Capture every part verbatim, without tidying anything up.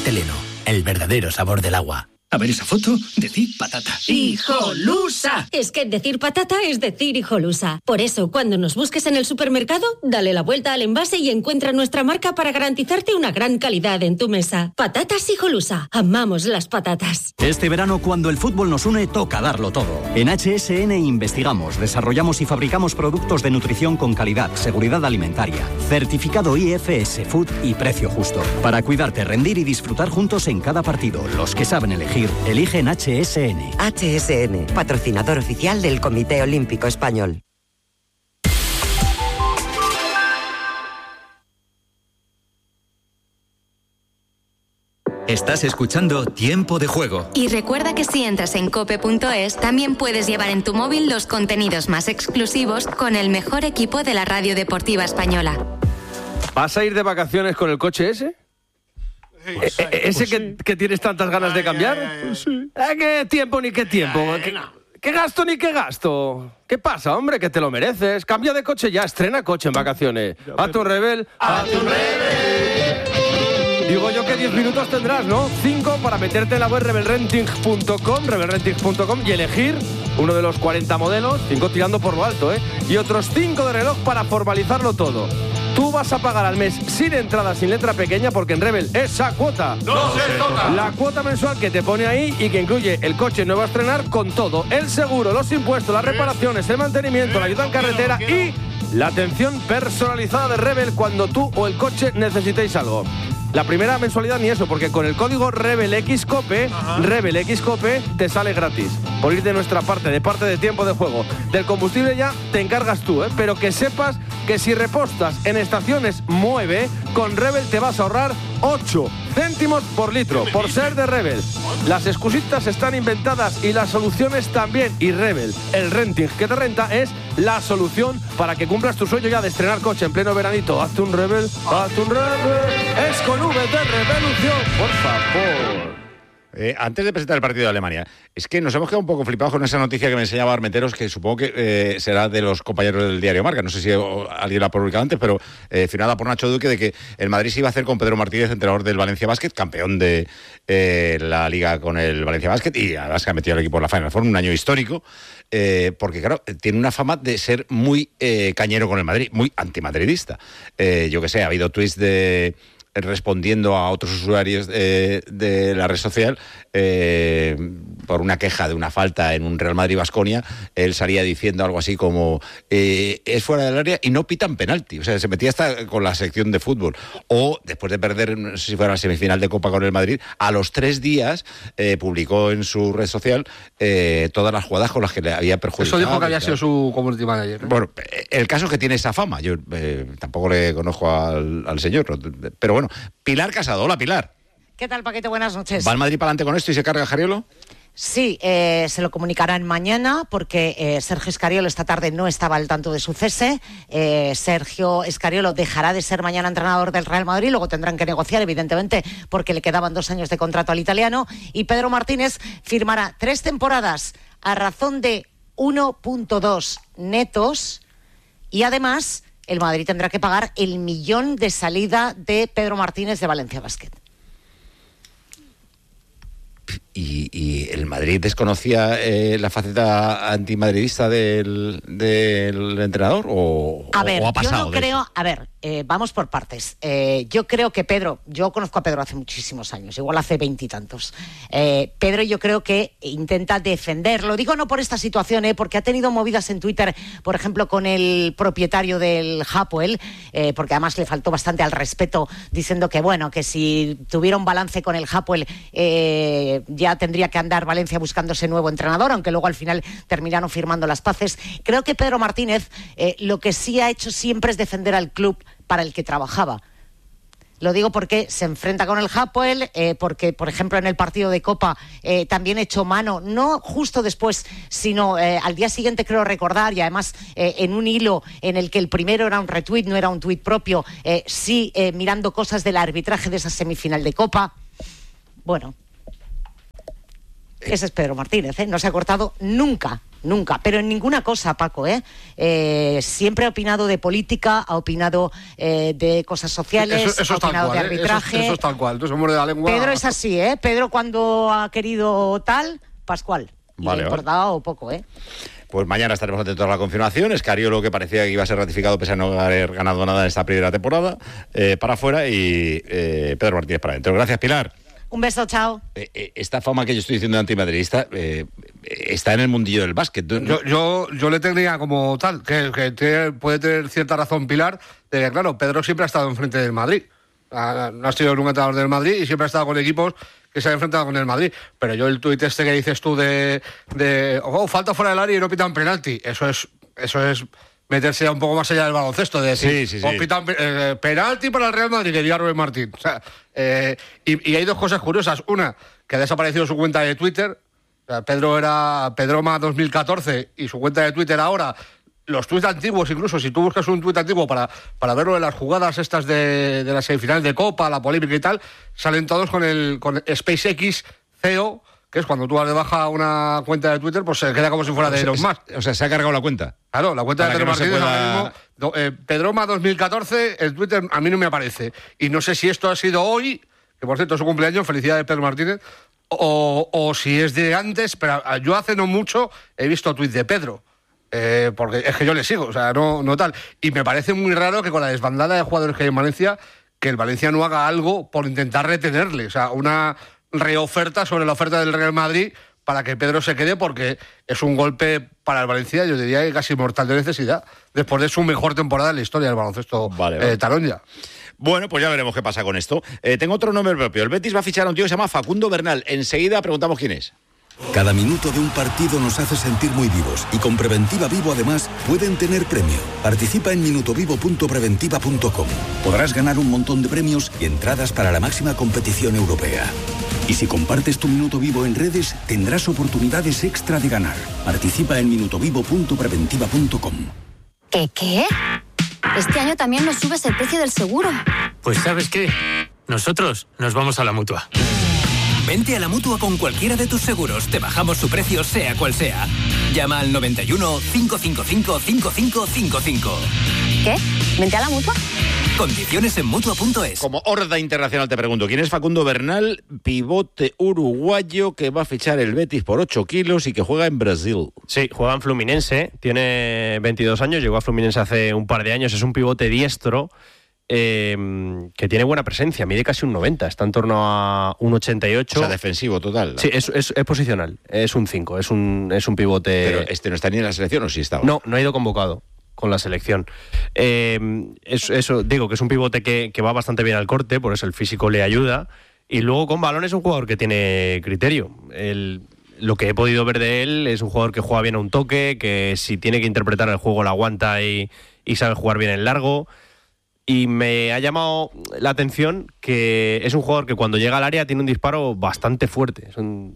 Teleno, el verdadero sabor del agua. A ver esa foto, decir patata. ¡Hijolusa! Es que decir patata es decir hijolusa. Por eso, cuando nos busques en el supermercado, dale la vuelta al envase y encuentra nuestra marca para garantizarte una gran calidad en tu mesa. Patatas Hijolusa. Amamos las patatas. Este verano, cuando el fútbol nos une, toca darlo todo. En H S N investigamos, desarrollamos y fabricamos productos de nutrición con calidad, seguridad alimentaria, certificado I F S Food y precio justo. Para cuidarte, rendir y disfrutar juntos en cada partido. Los que saben elegir, eligen H S N. H S N, patrocinador oficial del Comité Olímpico Español. Estás escuchando Tiempo de Juego. Y recuerda que si entras en cope punto es, también puedes llevar en tu móvil los contenidos más exclusivos con el mejor equipo de la radio deportiva española. ¿Vas a ir de vacaciones con el coche ese? Pues, ¿E- ¿Ese pues que, sí. que tienes tantas ganas Ay, de cambiar? ay, ay, ay. Sí. Ah, ¿qué tiempo ni qué tiempo? Ay, ¿Qué, no. qué gasto ni qué gasto? ¿Qué pasa, hombre? Que te lo mereces. Cambia de coche ya, estrena coche en vacaciones. A tu rebel. ¡A tu rebel! Digo yo que diez minutos tendrás, ¿no? cinco para meterte en la web rebel renting punto com, rebel renting punto com y elegir uno de los cuarenta modelos, cinco tirando por lo alto, ¿eh? Y otros cinco de reloj para formalizarlo todo. Tú vas a pagar al mes sin entrada, sin letra pequeña, porque en Rebel esa cuota ¡No se toca! la cuota mensual que te pone ahí y que incluye el coche nuevo a estrenar con todo, el seguro, los impuestos, las reparaciones, el mantenimiento, la ayuda en carretera y la atención personalizada de Rebel cuando tú o el coche necesitéis algo. La primera mensualidad ni eso, porque con el código RebelXCope, RebelXCope, te sale gratis. Por ir de nuestra parte, de parte de Tiempo de Juego. Del combustible ya te encargas tú, ¿eh? Pero que sepas que si repostas en estaciones Mueve, con Rebel te vas a ahorrar ocho céntimos por litro, por ser de Rebel. Las excusitas están inventadas y las soluciones también. Y Rebel, el renting que te renta, es la solución para que cumplas tu sueño ya de estrenar coche en pleno veranito. Hazte un Rebel, hazte un Rebel. Es con V de Revolución, por favor. Eh, antes de presentar el partido de Alemania, es que nos hemos quedado un poco flipados con esa noticia que me enseñaba Armenteros, que supongo que eh, será de los compañeros del diario Marca. No sé si o, alguien la ha publicado antes, pero eh, firmada por Nacho Duque, de que el Madrid se iba a hacer con Pedro Martínez, entrenador del Valencia Basket, campeón de eh, la Liga con el Valencia Basket, y además que ha metido al equipo en la Final Four, un año histórico, eh, porque claro, tiene una fama de ser muy eh, cañero con el Madrid, muy antimadridista. Eh, yo que sé, ha habido tweets de... respondiendo a otros usuarios de, de la red social eh, por una queja de una falta en un Real Madrid-Baskonia, él salía diciendo algo así como eh, es fuera del área y no pitan penalti, o sea, se metía hasta con la sección de fútbol, o después de perder, no sé si fuera la semifinal de Copa con el Madrid, a los tres días eh, publicó en su red social eh, todas las jugadas con las que le había perjudicado. Eso dijo que había sido su community manager, ¿no? Bueno, el caso es que tiene esa fama, yo eh, tampoco le conozco al, al señor, pero bueno. Pilar Casado, hola Pilar. ¿Qué tal, Paquete? Buenas noches. ¿Va el Madrid para adelante con esto y se carga Jariolo? Sí, eh, se lo comunicarán mañana porque eh, Sergio Escariolo esta tarde no estaba al tanto de su cese. Eh, Sergio Escariolo dejará de ser mañana entrenador del Real Madrid, luego tendrán que negociar, evidentemente, porque le quedaban dos años de contrato al italiano. Y Pedro Martínez firmará tres temporadas a razón de uno punto dos netos y además el Madrid tendrá que pagar el millón de salida de Pedro Martínez de Valencia Basket. ¿Y, y el Madrid desconocía eh, la faceta antimadridista del, del entrenador o, a ver, o ha pasado? Yo no creo, a ver, eh, vamos por partes. Eh, yo creo que Pedro, yo conozco a Pedro hace muchísimos años, igual hace veintitantos. Eh, Pedro yo creo que intenta defenderlo. Digo no por esta situación, eh, porque ha tenido movidas en Twitter, por ejemplo, con el propietario del Hapoel, eh, porque además le faltó bastante al respeto, diciendo que bueno, que si tuviera un balance con el Hapoel, eh, ya tendría que andar Valencia buscándose nuevo entrenador, aunque luego al final terminaron firmando las paces. Creo que Pedro Martínez eh, lo que sí ha hecho siempre es defender al club para el que trabajaba. Lo digo porque se enfrenta con el Hapoel, eh, porque, por ejemplo, en el partido de Copa eh, también echó mano, no justo después, sino eh, al día siguiente, creo recordar, y además eh, en un hilo en el que el primero era un retweet, no era un tuit propio, eh, sí eh, mirando cosas del arbitraje de esa semifinal de Copa. Bueno, ese es Pedro Martínez, ¿eh? No se ha cortado nunca nunca, pero en ninguna cosa, Paco, ¿eh? eh siempre ha opinado de política, ha opinado eh, de cosas sociales, eso, eso ha opinado cual, de arbitraje. ¿eh? Eso, eso es tal cual, tú se muerde la lengua. Pedro es así, ¿eh? Pedro cuando ha querido tal, Pascual. Y vale, le importaba o poco, ¿eh? Pues mañana estaremos atentos a la confirmación. Escariolo, que parecía que iba a ser ratificado pese a no haber ganado nada en esta primera temporada, eh, para afuera, y eh, Pedro Martínez para adentro. Gracias, Pilar. Un beso, chao. Eh, eh, esta fama que yo estoy diciendo de antimadridista eh, está en el mundillo del básquet. Yo, yo, yo le tenía como tal, que, que tiene, puede tener cierta razón Pilar, de que claro, Pedro siempre ha estado enfrente del Madrid. No ha sido nunca entrenador del Madrid y siempre ha estado con equipos que se han enfrentado con el Madrid. Pero yo el tuit este que dices tú de, de oh, falta fuera del área y no pitan penalti, eso es eso es meterse ya un poco más allá del baloncesto, de decir, sí, sí, oh, sí. pitan eh, penalti para el Real Madrid, que diga Rubén Martín. O sea, eh, y, y hay dos cosas curiosas. Una, que ha desaparecido su cuenta de Twitter. O sea, Pedro era Pedroma dos mil catorce y su cuenta de Twitter ahora... Los tuits antiguos, incluso, si tú buscas un tuit antiguo para, para verlo de las jugadas estas de, de la semifinal de Copa, la polémica y tal, salen todos con el con SpaceX C E O, que es cuando tú das de baja una cuenta de Twitter, pues se queda como si fuera de Elon Musk. O sea, se ha cargado la cuenta. Claro, la cuenta Para de Pedro que no se Martínez pueda... ahora mismo, do, eh, Pedroma dos mil catorce, el Twitter a mí no me aparece. Y no sé si esto ha sido hoy, que por cierto es su cumpleaños, felicidades Pedro Martínez, o, o si es de antes, pero yo hace no mucho he visto tuit de Pedro. Eh, porque es que yo le sigo, o sea, no, no tal. Y me parece muy raro que con la desbandada de jugadores que hay en Valencia, que el Valencia no haga algo por intentar retenerle. O sea, una reoferta sobre la oferta del Real Madrid para que Pedro se quede, porque es un golpe para el Valencia, yo diría que casi mortal de necesidad, después de su mejor temporada en la historia del baloncesto vale, vale. Eh, Taronja. Bueno, pues ya veremos qué pasa con esto. Eh, tengo otro nombre propio. El Betis va a fichar a un tío que se llama Facundo Bernal. Enseguida preguntamos quién es. Cada minuto de un partido nos hace sentir muy vivos y con Preventiva Vivo además pueden tener premio. Participa en minutovivo punto preventiva punto com. Podrás ganar un montón de premios y entradas para la máxima competición europea. Y si compartes tu minuto vivo en redes, tendrás oportunidades extra de ganar. Participa en minutovivo punto preventiva punto com. ¿Qué qué? Este año también nos subes el precio del seguro. Pues ¿sabes qué? Nosotros nos vamos a la Mutua. Vente a la Mutua con cualquiera de tus seguros. Te bajamos su precio, sea cual sea. Llama al noventa y uno, cinco cinco cinco, cinco cinco cinco cinco. ¿Qué? ¿Vente a la Mutua? Condiciones en Mutua punto es. Como horda internacional te pregunto, ¿quién es Facundo Bernal, pivote uruguayo que va a fichar el Betis por ocho kilos y que juega en Brasil? Sí, juega en Fluminense, tiene veintidós años, llegó a Fluminense hace un par de años, es un pivote diestro. Eh, que tiene buena presencia, mide casi un noventa, está en torno a un ochenta y ocho. O sea, defensivo total. Sí, es, es, es posicional, es un cinco, es un, es un pivote. Pero este no está ni en la selección, ¿o sí estaba? No, no ha ido convocado con la selección. Eh, es, eso, digo que es un pivote que, que va bastante bien al corte, por eso el físico le ayuda. Y luego con balón es un jugador que tiene criterio. El, lo que he podido ver de él es un jugador que juega bien a un toque, que si tiene que interpretar el juego lo aguanta y, y sabe jugar bien en largo. Y me ha llamado la atención que es un jugador que cuando llega al área tiene un disparo bastante fuerte. Es un,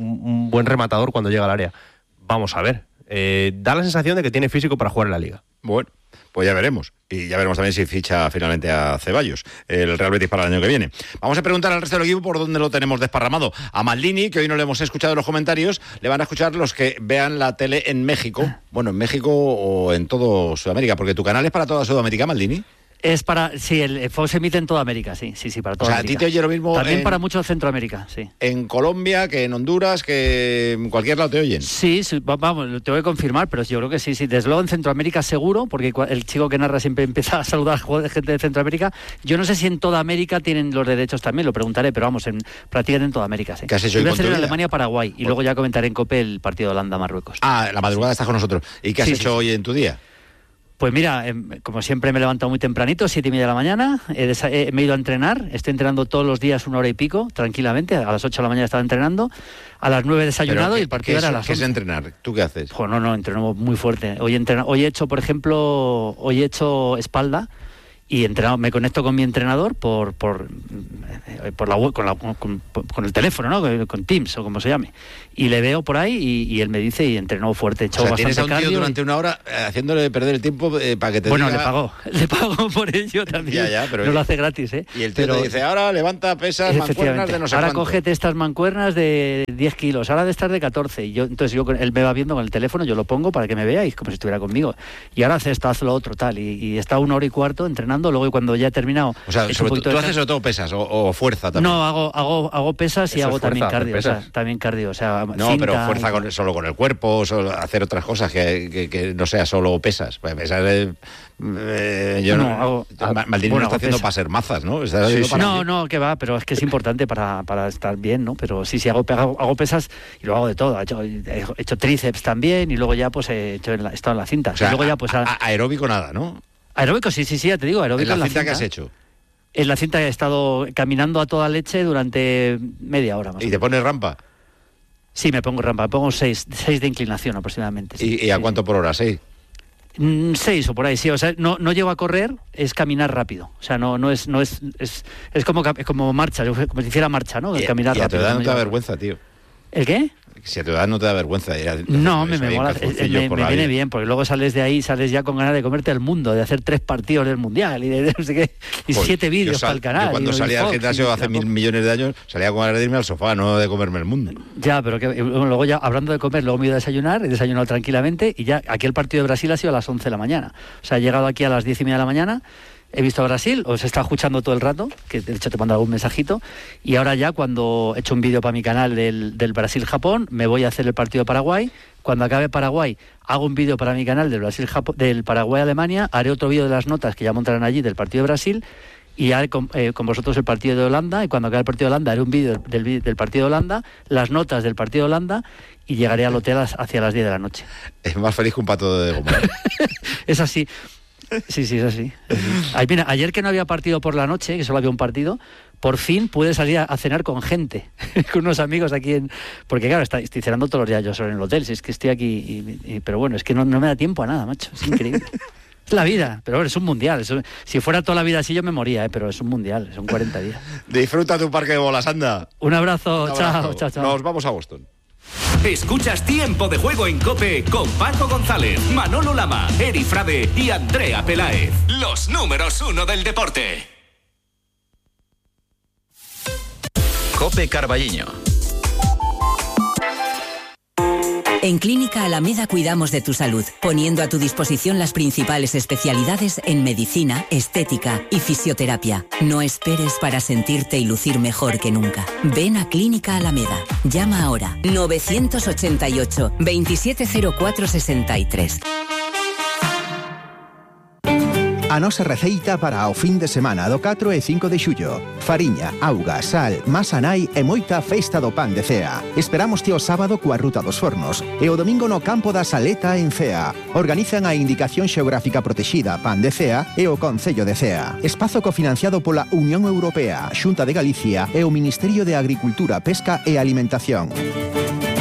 un buen rematador cuando llega al área. Vamos a ver. Eh, da la sensación de que tiene físico para jugar en la Liga. Bueno, pues ya veremos. Y ya veremos también si ficha finalmente a Ceballos, el Real Betis para el año que viene. Vamos a preguntar al resto del equipo por dónde lo tenemos desparramado. A Maldini, que hoy no le hemos escuchado en los comentarios, le van a escuchar los que vean la tele en México. Bueno, en México o en todo Sudamérica, porque tu canal es para toda Sudamérica, Maldini. Es para, sí, el Fox se emite en toda América, sí, sí, sí, para toda o sea, América. ¿A ti te oye lo mismo? También en, para mucho Centroamérica, sí. En Colombia, que en Honduras, que en cualquier lado te oyen. Sí, sí, vamos, te voy a confirmar, pero yo creo que sí, sí. Desde luego en Centroamérica seguro, porque el chico que narra siempre empieza a saludar a gente de Centroamérica. Yo no sé si en toda América tienen los derechos también, lo preguntaré, pero vamos, en, prácticamente en toda América, sí. ¿Qué has hecho hoy voy a con tu hacer en vida? Alemania-Paraguay y luego ya comentaré en COPE el partido de Holanda-Marruecos. Ah, la madrugada estás con nosotros. ¿Y qué has sí, hecho sí, hoy sí. en tu día? Pues mira, eh, como siempre me he levantado muy tempranito, siete y media de la mañana, he desa- eh, me he ido a entrenar, estoy entrenando todos los días una hora y pico, tranquilamente, a las ocho de la mañana estaba entrenando, a las nueve desayunado ¿Qué, y el partido qué es, era a las ¿Qué es once. entrenar? ¿Tú qué haces? Pues no, no, entreno muy fuerte. Hoy, entreno, hoy he hecho, por ejemplo, hoy he hecho espalda y entrenado, me conecto con mi entrenador por, por por la, con, la con, con el teléfono, ¿no? Con Teams o como se llame. Y le veo por ahí y, y él me dice, y entrenó fuerte, echó o sea, bastante tienes a un tío cardio durante y... una hora eh, haciéndole perder el tiempo eh, para que te Bueno, diga... le pagó, le pagó por ello también. Ya, ya, pero no lo hace gratis, ¿eh? Y el tío pero... te dice, ahora levanta pesas, mancuernas de no sé ahora cuánto. cógete estas mancuernas de diez kilos, ahora de estas de catorce. Y yo, entonces yo, él me va viendo con el teléfono, yo lo pongo para que me vea y como si estuviera conmigo. Y ahora hace esto, haz lo otro, tal. Y, y está una hora y cuarto entrenando, luego cuando ya he terminado... O sea, sobre tú, tú haces sobre todo pesas o, o fuerza también. No, hago, hago, hago pesas y Eso hago es fuerza, también cardio. O pesas. sea, también cardio, o sea, No, cinta, pero fuerza con, solo con el cuerpo, solo hacer otras cosas que, que, que no sea solo pesas. Pues pesas eh, eh, yo no, no, hago, Maldini bueno, no está haciendo pesas. para ser mazas, ¿no? Está Sí, haciendo sí. para No, no, que va, pero es que es importante para, para estar bien, ¿no? Pero sí, sí, hago, hago, hago pesas y lo hago de todo. He hecho, he hecho tríceps también y luego ya pues he hecho en la, he estado en la cinta. O sea, y luego ya pues a, a, aeróbico nada, ¿no? Aeróbico, sí, sí, sí, ya te digo, aeróbico. ¿En la, en cinta, que has hecho? En la cinta he estado caminando a toda leche durante media hora más. ¿Y te pones rampa? Sí, me pongo rampa, me pongo seis, seis de inclinación aproximadamente. Sí, ¿Y, y a sí, cuánto sí. por hora? ¿Seis? Mm, seis o por ahí, sí. O sea, no, no llego a correr, es caminar rápido. O sea, no, no es, no es, es, es como, como marcha, como si hiciera marcha, ¿no? Y, caminar y a tu rápido. edad no no te da llego a vergüenza, tío. ¿El qué? Si a tu edad no te da vergüenza. Ya, No, me, me mola, eh, me, me viene bien, porque luego sales de ahí, sales ya con ganas de comerte el mundo, de hacer tres partidos del Mundial y de, de no sé qué, y Pues, siete vídeos sal, para el canal. Yo cuando y, salía y al Fox, gimnasio y, hace mil millones de años, salía con ganas de irme al sofá, no de comerme el mundo. Ya, pero que bueno, luego ya, hablando de comer, luego me he ido a desayunar, he desayunado tranquilamente, y ya aquí el partido de Brasil ha sido a las once de la mañana. O sea, he llegado aquí a las diez y media de la mañana, he visto a Brasil, os he estado escuchando todo el rato, que de hecho te mando algún mensajito, y ahora ya cuando he hecho un vídeo para mi canal del, del Brasil-Japón, me voy a hacer el partido de Paraguay. Cuando acabe Paraguay, hago un vídeo para mi canal del Brasil del Paraguay-Alemania, haré otro vídeo de las notas que ya montarán allí del partido de Brasil, y haré con, eh, con vosotros el partido de Holanda, y cuando acabe el partido de Holanda haré un vídeo del, del, del partido de Holanda, las notas del partido de Holanda, y llegaré al hotel hacia las diez de la noche. Es más feliz que un pato de goma. Es así. Sí, sí, es así. Es así. Ay, mira, ayer que no había partido por la noche, que solo había un partido, por fin pude salir a, a cenar con gente, con unos amigos aquí en... Porque claro, está, estoy cenando todos los días yo solo en el hotel, si es que estoy aquí... Y, y, pero bueno, es que no, no me da tiempo a nada, macho, es increíble. Es la vida, pero bueno, es un mundial. Es un, si fuera toda la vida así yo me moría, ¿eh? Pero es un mundial, son cuarenta días. Disfruta tu parque de bolas, anda. Un abrazo, Un abrazo. Chao, chao, chao. Nos vamos a Boston. Escuchas Tiempo de Juego en COPE con Paco González, Manolo Lama, Eri Frade y Andrea Peláez. Los números uno del deporte. COPE Carballiño. En Clínica Alameda cuidamos de tu salud, poniendo a tu disposición las principales especialidades en medicina, estética y fisioterapia. No esperes para sentirte y lucir mejor que nunca. Ven a Clínica Alameda. Llama ahora novecientos ochenta y ocho, veintisiete cero cuatro sesenta y tres. A nosa receita para o fin de semana do catro e cinco de xullo. Fariña, auga, sal, masa nai e moita festa do pan de Cea. Esperámoste o sábado coa Ruta dos Fornos e o domingo no Campo da Saleta en Cea. Organizan a Indicación Xeográfica Protexida Pan de Cea e o Concello de Cea. Espazo cofinanciado pola Unión Europea, Xunta de Galicia e o Ministerio de Agricultura, Pesca e Alimentación.